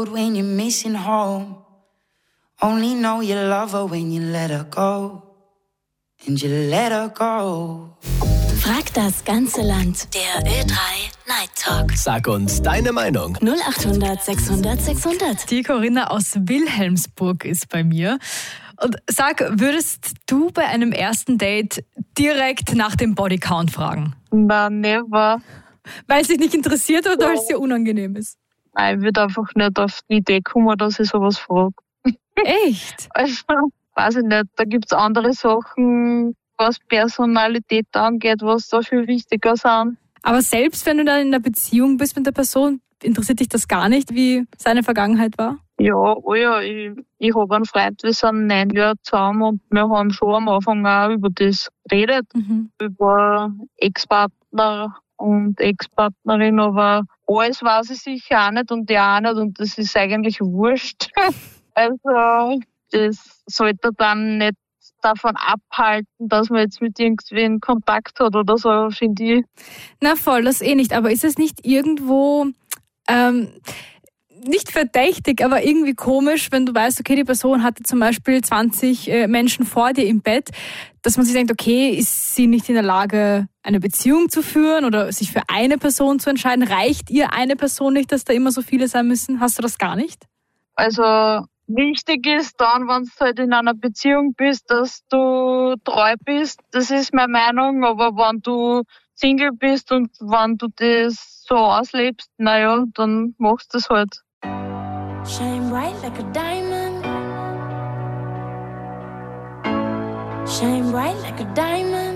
road when you're missing home. Only know you love her when you let her go. And you let her go. Frag das ganze Land. Der Ö3 Night Talk. Sag uns deine Meinung. 0800 600 600. Die Corinna aus Wilhelmsburg ist bei mir. Und sag, würdest du bei einem ersten Date direkt nach dem Bodycount fragen? Nein, never. Weil es dich nicht interessiert oder weil es dir unangenehm ist? Nein, ich würde einfach nicht auf die Idee kommen, dass ich sowas frage. Echt? Also, weiß ich nicht. Da gibt's andere Sachen, was Personalität angeht, was da viel wichtiger sind. Aber selbst wenn du dann in einer Beziehung bist mit der Person, interessiert dich das gar nicht, wie seine Vergangenheit war? Ja, oh ja, ich habe einen Freund, wir sind 9 Jahre zusammen und wir haben schon am Anfang auch über das geredet, über Ex-Partner und Ex-Partnerin, aber alles weiß ich sicher auch nicht und die auch nicht und das ist eigentlich wurscht. Also das sollte dann nicht davon abhalten, dass man jetzt mit irgendwen Kontakt hat oder so, finde ich. Na voll, das nicht. Aber ist es nicht irgendwo nicht verdächtig, aber irgendwie komisch, wenn du weißt, okay, die Person hatte zum Beispiel 20 Menschen vor dir im Bett, dass man sich denkt, okay, ist sie nicht in der Lage, eine Beziehung zu führen oder sich für eine Person zu entscheiden? Reicht ihr eine Person nicht, dass da immer so viele sein müssen? Hast du das gar nicht? Also wichtig ist dann, wenn du halt in einer Beziehung bist, dass du treu bist. Das ist meine Meinung. Aber wenn du Single bist und wenn du das so auslebst, naja, dann machst du das halt. Shine bright like a diamond. Shine bright like a diamond.